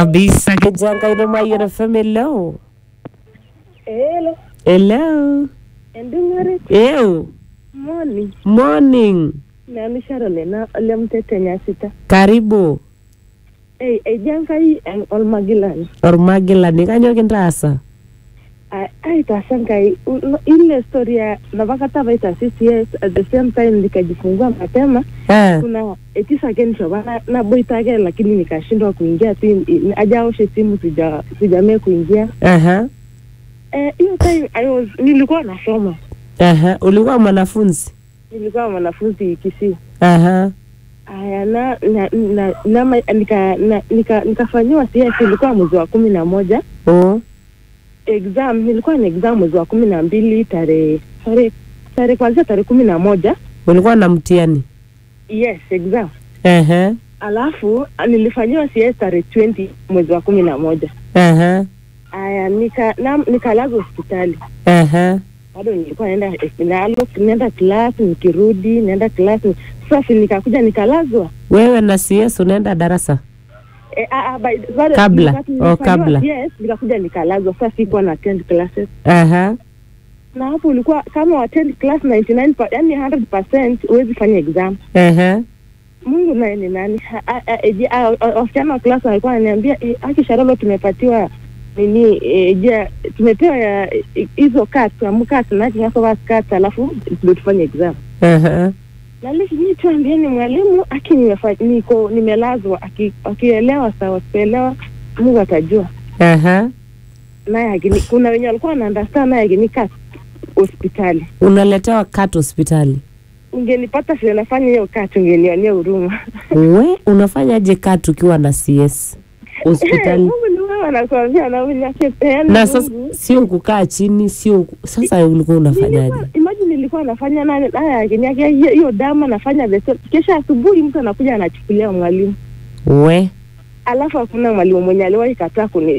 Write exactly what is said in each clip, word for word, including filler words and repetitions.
kabisa kijanga ino Mayian F M. Hello. Hello. Hello. Endungare. Ew. Morning. Morning. Na ni Sharon na ole mtete nyasita. Karibu. Eh, eh janga hii en Olmagilani. Olmagilani kanyo kintaasa. Ai ai tasanga ile story ya navakata vaita C C S at the same time nikajifungua mapema. Eh. Kuna etisa kensho bana na boitage lakini nikashindwa kuingia tu ajaoshe simu sija sijamee kuingia. Aha. Eh hiyo time I was nilikuwa nasoma. Aha, ulikuwa mwanafunzi? Nilikuwa mwanafunzi Kisii. Aha. Aya na na na, na, na nika na, nika nikafanywa C S ilikuwa mwezi wa kumi na moja. Oh. Exam nilikuwa na exam mwezi wa kumi na mbili tarehe tarehe tarehe kwanza tarehe kumi na moja. Ulikuwa na mtihani? Yes, exam. Aha. Alafu nilifanywa C S tarehe ishirini mwezi wa kumi na moja. Aha. Aya nika na nikalazwa hospitali. Aha. Bado nilikuwa naenda hospitali, naenda class, nikirudi, naenda class. Sasa nikakuja nikalazwa. Wewe na C S unaenda darasa? Eh ah by bado kabla oh kabla. Yes, nikakuja nikalazwa. Sasa sikuwa na attend classes. Aha. Na hapo ulikuwa kama attend class ninety-nine percent, yani one hundred percent huwezi fanya exam. Aha. Mungu naye ni nani? Wasichana wa class walikuwa wananiambia haki Sharolo tumepatiwa nini je tumepewa hizo cards amka tunaje hasa wa cards alafu ndio tufanye exam. Aha. Na leo ni tuambieni mwalimu aki nimefanya niko nimelazwa akielewa sawa sielewa Mungu atajua. Aha. Naye hakini kuna wenye walikuwa wana understand naye hakini kat hospitali. Unaletewa kat hospitali. Ungenipata sio nafanya hiyo kat ungenionea huruma. We unafanyaje kat ukiwa na C S hospitali? Mungu ni wewe anakuambia na mimi nake na sasa sio kukaa chini sio sasa ulikuwa unafanyaje? Imagine nilikuwa nafanya na haya hakini yake hiyo dama nafanya the same. Kesha asubuhi mtu anakuja anachukulia mwalimu. We Alafu hakuna mwalimu mwenye aliwahi kataa kuni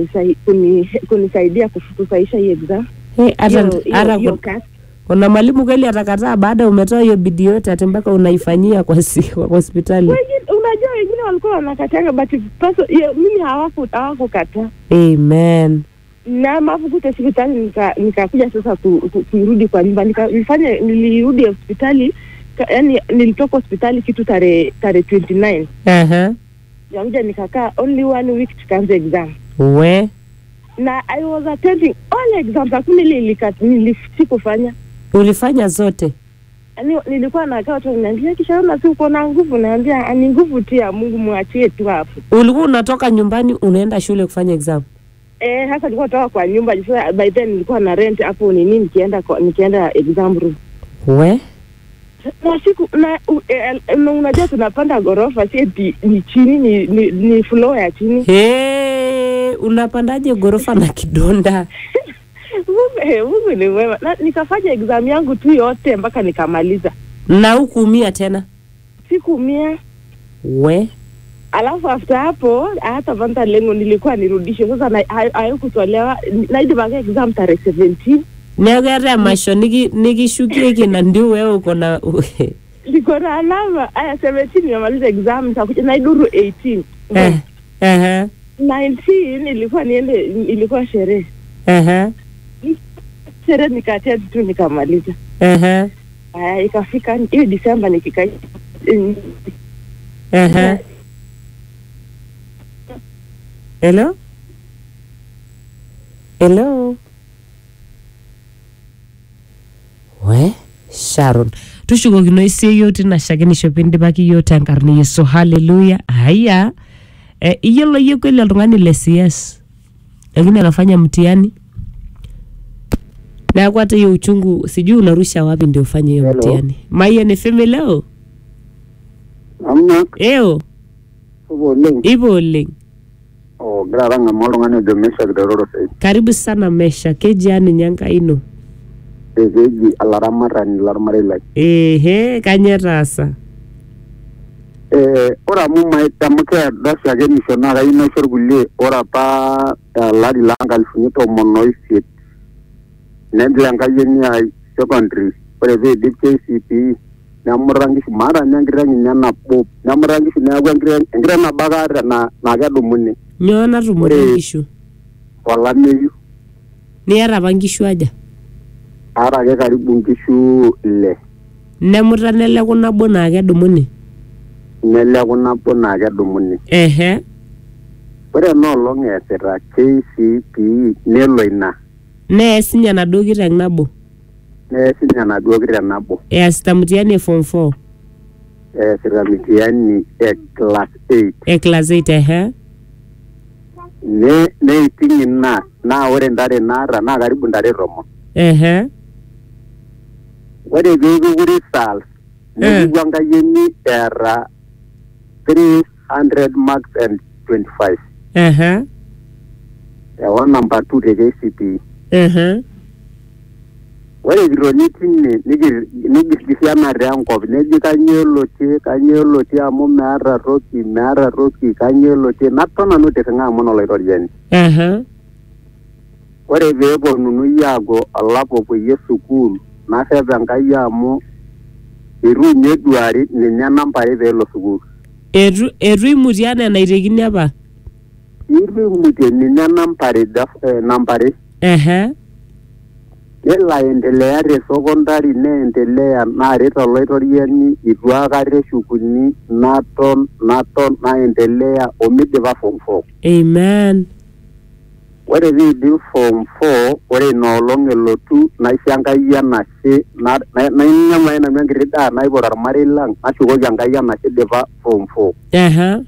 kunisaidia kufutusaisha hii exam. Eh hata hata kuna mwalimu kweli atakataa baada umetoa hiyo bidii yote atembaka unaifanyia kwa si kwa hospitali. Unajua wengine walikuwa wanakatanga but paso mimi hawaku hawakukataa. Amen. Na mafukuta hospitali nika nikakuja sasa kurudi kwa nyumba nikafanya nilirudi hospitali yani nilitoka hospitali kitu tarehe tarehe twenty-nine. Aha. Yakuja nikakaa only one week tukaanza exam. We Na I was attending all exams hakuna ile ilikata nilisikufanya. Ulifanya zote? Ani nilikuwa nakaa tu niambia kisha na si uko na nguvu naambia ani nguvu tia Mungu muachie tu hapo. Ulikuwa unatoka nyumbani unaenda shule kufanya exam? Eh hasa nilikuwa toka kwa nyumba sasa by then nilikuwa na rent hapo ni nini nikienda nikienda exam room. We Na siku na uh, unajua tunapanda gorofa si ni chini ni, ni, ni floor ya chini. Hey, unapandaje gorofa na kidonda? Mungu Mungu ni wewe. Na nikafanya exam yangu tu yote mpaka nikamaliza. Na hukuumia tena? Sikuumia. We Alafu after hapo hata vanta lengo nilikuwa nirudishe sasa na haikutolewa na ile banga exam tarehe seventeen. Negere masho niki nikishukie kina ndio wewe uko na niko na alama aya seventeen nimaliza exam nitakuja na iduru eighteen. Eh eh nineteen ilikuwa niende ilikuwa sherehe. Eh Sherehe nikatia tu nikamaliza. Eh aya ikafika hiyo December nikikaa. Eh Hello? Hello? We Sharon tushuko kino isi yote na shagini shopindi baki yote ankarni Yesu haleluya. Haya eh iyelo yeko ile rungani le C S lakini anafanya mtihani na kwa hata hiyo uchungu sijui unarusha wapi ndio ufanye hiyo mtihani. Mayian F M leo amna eo ubo leng ibo leng oh graba ngamolo ngani de mesha gdororo sai karibu sana Mesha kejani nyanga ino egeji alaramara ni larmarela ehe kanyerasa eh ora mu mai tamke dasya ge missionara ino sorgulle ora pa lari langa alfunito monoisit nedlanga yeni ai secondary ore ve D K C P nemurra nkishu maata ninye enkiteng inye nabo nemurra nkishu neeku enkiteng enkiteng nabo ake aata na naa kedumuni nyoo natumore nkishu olameyu niata apa nkishu aja aata ake karibu nkishu ile nemuta neleku nabo naa kedumuni neleku nabo naa kedumuni ehe ore enoolong eesita K C P E nelo ina nees ninye enaduo kiteng nabo nees ninye enaduo kiteng nabo easita mtihani e form four eesita mtihani e class eight e class eight ehe ne neiting ina naa ore ntare naata naa karibu ntare tomon ehe ore peepuku results nepuku enkayieni eeta three hundred marks and twenty-five ehe ewa number two te K C P E ehe ore kitoni tine nigirgisianate enkop neji kanyoo elotie kanyoo elotie amu meeta toki meeta toki kanyoo elotie naton nanu tirring'a amu noloitoriani ehe ore peeponunui aaku olapa opoyie sukuul narrep Enkai amu itu inye eduari ninye nambari peelo sukuul etu etu imutie enaa enaitekini apa itu imutie ninye nambari eh, nambari ehe nelo aendelea te secondary neendelea naaret oloitoriani itu aikata eshukuni naton naton naendelea omidipa form four amen ore piidip form four ore inoolong elotu naisho Enkai enashe nainyang'u ake nanu enkiti daa naipot ormarei lang nashukoki Enkai enashe idipa form four ehe